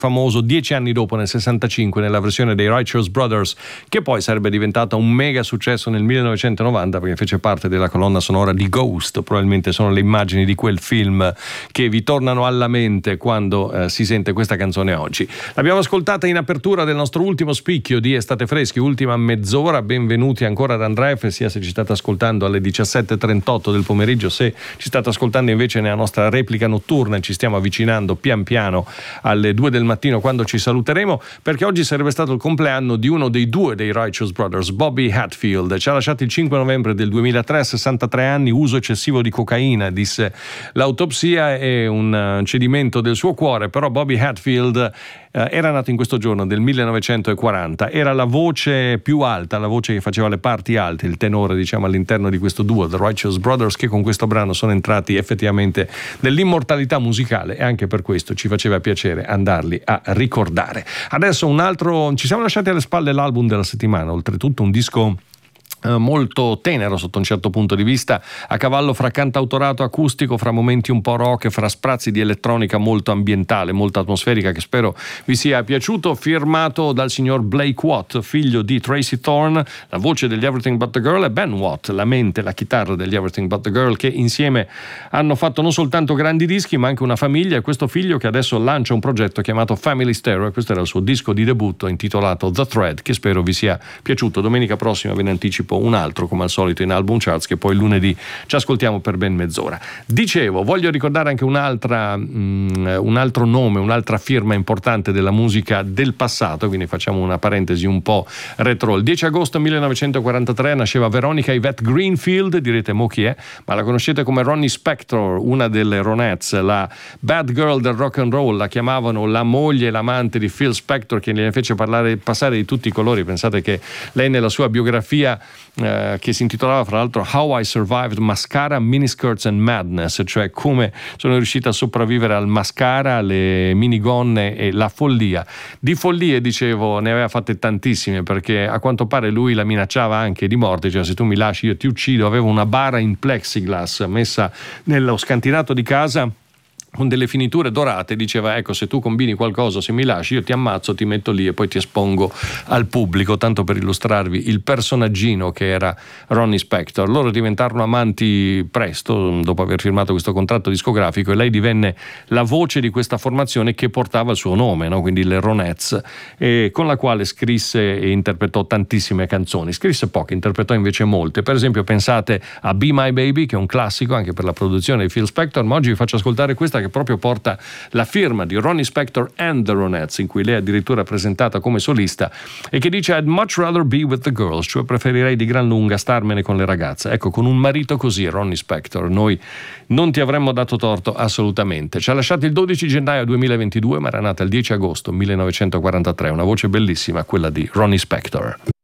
famoso 10 anni dopo, nel 65, nella versione dei Righteous Brothers, che poi sarebbe diventata un mega successo nel 1990 perché fece parte della colonna sonora di Ghost. Probabilmente sono le immagini di quel film che vi tornano alla mente quando si sente questa canzone oggi. L'abbiamo ascoltata in apertura del nostro ultimo spicchio di Estate Freschi, ultima mezz'ora. Benvenuti ancora ad Andrea F, sia se ci state ascoltando alle 17:38 del pomeriggio, se ci state ascoltando invece nella nostra replica notturna e ci stiamo avvicinando pian piano alle 2 del mattino quando ci saluteremo, perché oggi sarebbe stato il compleanno di uno dei due dei Righteous Brothers, Bobby Hatfield. Ci ha lasciato il 5 novembre del 2003, 63 anni, uso eccessivo di cocaina, disse l'autopsia, e un cedimento del suo cuore. Però Bobby Hatfield era nato in questo giorno del 1940, era la voce più alta, la voce che faceva le parti alte, il tenore diciamo all'interno di questo duo, The Righteous Brothers, che con questo brano sono entrati effettivamente nell'immortalità musicale, e anche per questo ci faceva piacere andarli a ricordare. Adesso ci siamo lasciati alle spalle l'album della settimana, oltretutto un disco molto tenero sotto un certo punto di vista, a cavallo fra cantautorato acustico, fra momenti un po' rock e fra sprazzi di elettronica molto ambientale, molto atmosferica, che spero vi sia piaciuto, firmato dal signor Blake Watt, figlio di Tracy Thorn, la voce degli Everything But The Girl, e Ben Watt, la mente, la chitarra degli Everything But The Girl, che insieme hanno fatto non soltanto grandi dischi ma anche una famiglia, e questo figlio che adesso lancia un progetto chiamato Family Stereo, e questo era il suo disco di debutto intitolato The Thread, che spero vi sia piaciuto. Domenica prossima ve ne anticipo un altro come al solito in Album Charts, che poi lunedì ci ascoltiamo per ben mezz'ora. Dicevo, voglio ricordare anche un altro nome, un'altra firma importante della musica del passato, quindi facciamo una parentesi un po' retro. Il 10 agosto 1943 nasceva Veronica Yvette Greenfield, direte mo chi è, ma la conoscete come Ronnie Spector, una delle Ronettes, la bad girl del rock and roll, la chiamavano la moglie e l'amante di Phil Spector, che ne fece passare di tutti i colori. Pensate che lei nella sua biografia che si intitolava fra l'altro How I Survived Mascara, Miniskirts and Madness, cioè come sono riuscita a sopravvivere al mascara, alle minigonne e la follia. Di follie, dicevo, ne aveva fatte tantissime, perché a quanto pare lui la minacciava anche di morte, cioè se tu mi lasci io ti uccido. Aveva una bara in plexiglass messa nello scantinato di casa con delle finiture dorate, diceva ecco, se tu combini qualcosa, se mi lasci io ti ammazzo, ti metto lì e poi ti espongo al pubblico, tanto per illustrarvi il personaggino che era Ronnie Spector. Loro diventarono amanti presto, dopo aver firmato questo contratto discografico, e lei divenne la voce di questa formazione che portava il suo nome, no? Quindi le Ronettes, con la quale scrisse e interpretò tantissime canzoni. Scrisse poche, interpretò invece molte. Per esempio pensate a Be My Baby, che è un classico anche per la produzione di Phil Spector, ma oggi vi faccio ascoltare questa che proprio porta la firma di Ronnie Spector and the Ronettes, in cui lei è addirittura presentata come solista, e che dice I'd much rather be with the girls, cioè preferirei di gran lunga starmene con le ragazze. Ecco, con un marito così, Ronnie Spector, noi non ti avremmo dato torto assolutamente. Ci ha lasciato il 12 gennaio 2022, ma era nata il 10 agosto 1943, una voce bellissima, quella di Ronnie Spector.